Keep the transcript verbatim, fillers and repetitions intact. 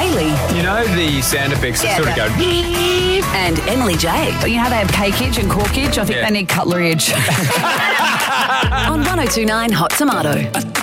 Bailey. You know the sound effects that Yeah, sort of that- go... And Emily J. You know how they have cakeage and corkage? I think Yeah. they need cutleryage. On one oh two nine Hot Tomato.